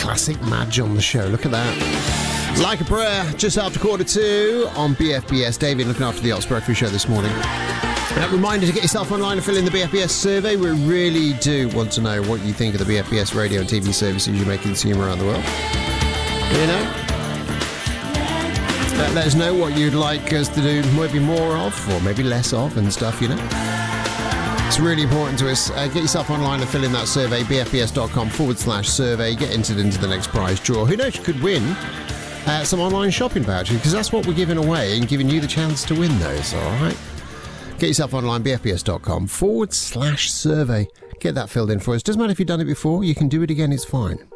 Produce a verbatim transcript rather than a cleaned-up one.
classic Madge on the show. Look at that. Like a Prayer, just after quarter two on B F B S. David looking after the Ox Breakfast Show this morning. A reminder to get yourself online and fill in the B F B S survey. We really do want to know what you think of the B F B S radio and T V services you may consume around the world. You know? Let, let us know what you'd like us to do maybe more of, or maybe less of, and stuff, you know? It's really important to us. Uh, get yourself online and fill in that survey, bfbs.com forward slash survey. Get entered into the next prize draw. Who knows, you could win uh, some online shopping vouchers, because that's what we're giving away and giving you the chance to win those, all right? Get yourself online, bfbs.com forward slash survey. Get that filled in for us. Doesn't matter if you've done it before. You can do it again. It's fine.